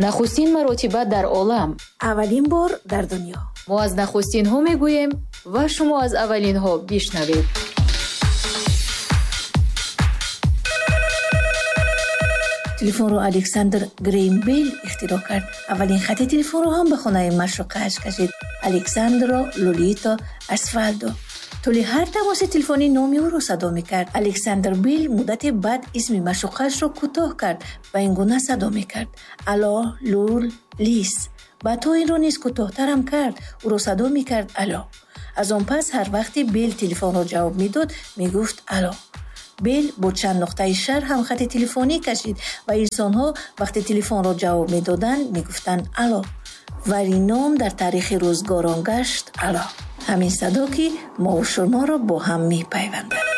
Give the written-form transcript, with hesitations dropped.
нахустин маротиба дар олам, аввалин бор дар дунё. мо аз нахустинҳо мегӯем ва шумо аз аввалинҳо бишнавед. телефонро Александр Грэйм Белл ихтироъ кард. аввалин хати телефонро ҳам ба хонаи машуқааш кашид. Александро Лолито Асфальдо. тӯли ҳар тамоси телефонӣ номи ӯро садо мекард. Александр Белл муддате баъд исми машуқаашро кӯтоҳ кард ва ин гуна садо мекард: алло, лул, лис. баъд то инро низ кӯтоҳтарам кард. ӯро садо мекард: алло. аз он пас ҳар вақте Белл телефонро ҷавоб медод, мегуфт: алло. Белл бо чанд нуқтаи шар ҳам хати телефонӣ кашид ва инсонҳо вақте телефонро ҷавоб медоданд, мегуфтанд: алло. варин ном дар таърихи рӯзгорон гашт: алло. ҳамин садо ки мову шуморо бо ҳам мепайвандад.